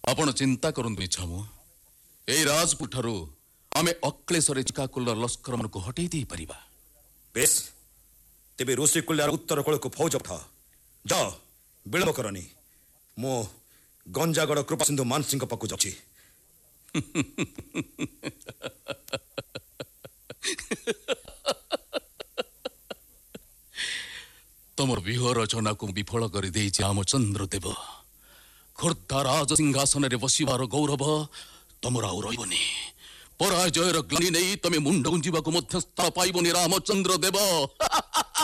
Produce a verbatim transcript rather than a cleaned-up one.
आपण चिंता करूँ छामु ए राजपुठारू आमे अक्लेशरे चिकाकुल्लर लस्कर मन को हटई दे परिबा। बेस तेबे ऋषिकुल्यार उत्तर कोल को फौज उठा जाओ विलंब करनी मो गंजागढ़ कृपा सिंधु मानसिंह पाकु जाची। तमर व्यूह रचना को विफल कर दे रामचंद्र देव खोर्धा राज सिंहासन रे बसिबार गौरव तमर आउ रहिबनी। पराजयर ग्लानि नहीं तमे मुंड गुंजिबा को मध्य स्थान पाइबनी रामचंद्र देव।